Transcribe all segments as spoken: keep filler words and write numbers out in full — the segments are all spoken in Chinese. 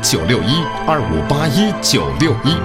九六一二五八一九六一。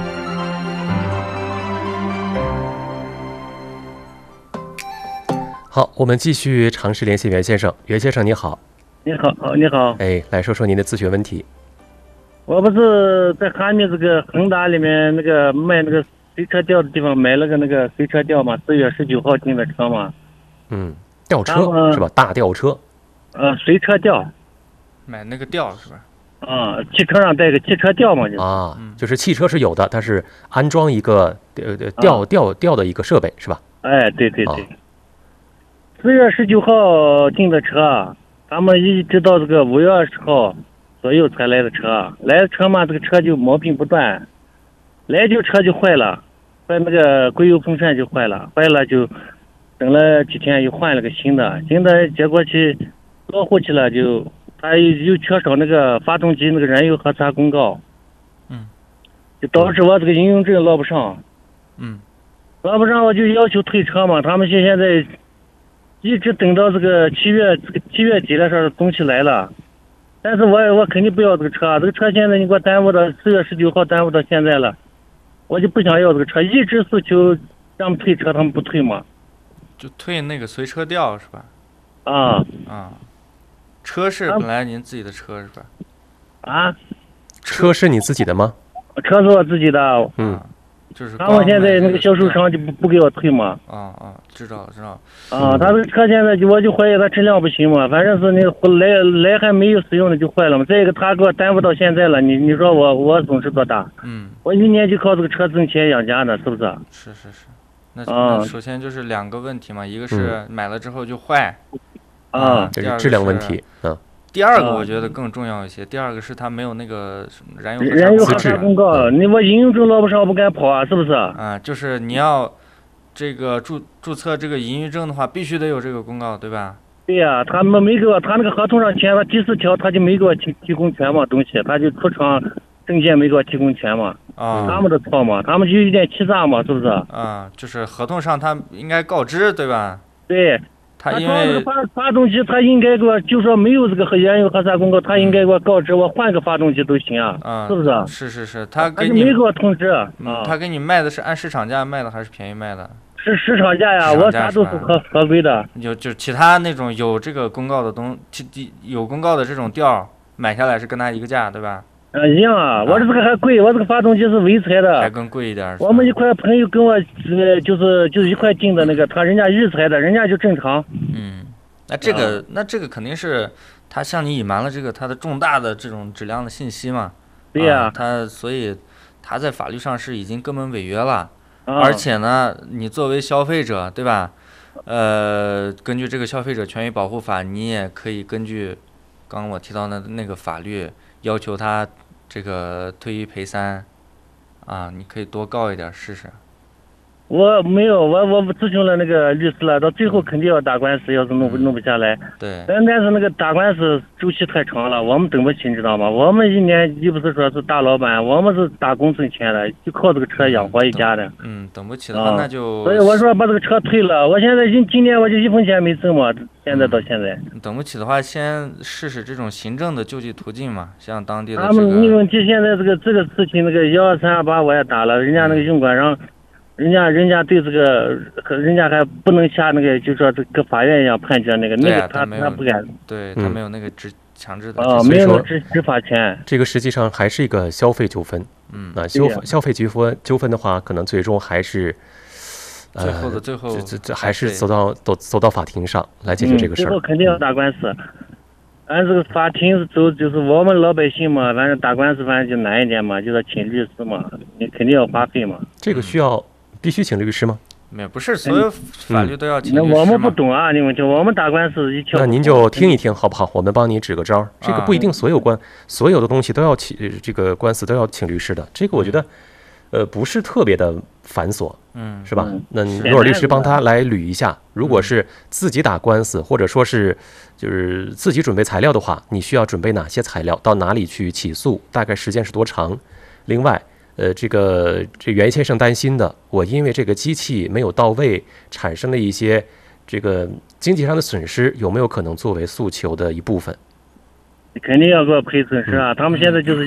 好，我们继续尝试联系袁先生。袁先生你好。 你好，你好。 哎，来说说您的咨询问题。 我不是在哈密这个恒大里面那个卖那个随车吊的地方买了个那个随车吊嘛，四月十九号进的车嘛。 嗯，吊车是吧？大吊车。 呃，随车吊。 买那个吊是吧？ 啊，汽车上带个汽车吊嘛，就是。 啊，就是汽车是有的，但是安装一个呃吊吊吊的一个设备是吧？ 哎，对对对。四月十九号进的车，他们一直到这个五月二十号左右才来的车。来的车嘛，这个车就毛病不断，来就车就坏了，坏那个硅油风扇就坏了，坏了就等了几天又换了个新的，新的结果去落户去了，就他又缺少那个发动机那个燃油核查公告， 嗯， 就导致我这个应用证落不上， 嗯， 落不上我就要求退车嘛，他们现现在。一直等到这个七月这个七月底的时候东西来了，但是我我肯定不要这个车，这个车现在你给我耽误到四月十九号耽误到现在了，我就不想要这个车，一直诉求让他们退车，他们不退嘛。 就退那个随车吊是吧？ 啊啊，车是本来您自己的车是吧？ 啊， 车是你自己的吗？ 车是我自己的。 嗯。 就是他们现在那个销售商就不不给我退嘛。 啊啊，知道了知道了。 啊，他这个车现在就我就怀疑他质量不行嘛，反正是那个来来还没有使用的就坏了嘛。再一个他给我耽误到现在了，你你说我我损失多大？ 嗯。 我一年就靠这个车挣钱养家呢，是不是？ 是是是。那那首先就是两个问题嘛，一个是买了之后就坏。 啊， 这是质量问题。嗯。 第二个我觉得更重要一些，第二个是它没有那个燃油燃油核查公告，你我应用证落不上，我不敢跑啊，是不是？ 啊，就是你要这个注注册这个营运证的话，必须得有这个公告，对吧？ 对呀、啊，他们没给我，他那个合同上签了第四条，他就没给我提提供全嘛东西，他就出厂证件没给我提供全嘛， 啊， 他们的错嘛，他们就有点欺诈嘛，是不是？ 啊，就是合同上他应该告知，对吧？ 对。 他因为发发动机，他应该给我，就说没有这个燃油核查公告，他应该给我告知，我换个发动机都行啊， 啊是不是？ 是是是，他给你没给我通知啊。 他给你卖的是按市场价卖的还是便宜卖的？ 是市场价呀，我啥都是合合规的。 就就其他那种有这个公告的东，有公告的这种吊买下来是跟他一个价，对吧？ 啊，一样啊，我这个还贵，我这个发动机是潍柴的， 还更贵一点。 我们一块朋友跟我呃，就是就是一块进的那个，他人家日柴的，人家就正常。 嗯。那这个、啊，那这个肯定是他向你隐瞒了这个他的重大的这种质量的信息嘛？ 对呀、 啊，他所以他在法律上是已经根本违约了， 啊、 而且呢，你作为消费者，对吧？呃，根据这个消费者权益保护法，你也可以根据刚刚我提到的那个法律要求他这个退一赔三，啊，你可以多告一点试试。 我没有，我我咨询了那个律师了，到最后肯定要打官司，要是弄不弄不下来。 对。 但但是那个打官司周期太长了，我们等不起，你知道吗？我们一年又不是说是大老板，我们是打工挣钱的，就靠这个车养活一家的。 嗯，等不起的话、啊、那就。 所以我说把这个车退了，我现在今今年我就一分钱没挣嘛，现在到现在。 嗯、等不起的话，先试试这种行政的救济途径嘛，像当地的、这个。 他们没问题，现在这个这个事情，那个幺二三二八我也打了，人家那个用管上。人家人家对这个，人家还不能下那个，就说这跟法院一样判决那个，那个他他不敢， 对他没有那个执强制的， 啊，没有执执法权。 这个实际上还是一个消费纠纷， 嗯， 啊，消消费纠纷纠纷的话，可能最终还是， 呃，最后的最后， 这这还是走到走走到法庭上来解决这个事儿。 最后肯定要打官司，按这个法庭走，就是我们老百姓嘛，反正打官司反正就难一点嘛，就要请律师嘛，你肯定要花费嘛。 这个需要。必须请律师吗？ 没有，不是所有法律都要请律师、 嗯、那我们不懂啊，你们就我们打官司一条。 那您就听一听好不好？我们帮你指个招。这个不一定所有官、啊、所有的东西都要请这个官司都要请律师的。这个我觉得，呃，不是特别的繁琐， 嗯， 是吧？嗯、那罗尔律师帮他来捋一下。如果是自己打官司，或者说是就是自己准备材料的话，你需要准备哪些材料？到哪里去起诉？大概时间是多长？另外。呃，这个这袁先生担心的，我因为这个机器没有到位，产生了一些这个经济上的损失，有没有可能作为诉求的一部分？ 肯定要给我赔损失啊！嗯、他们现在就是。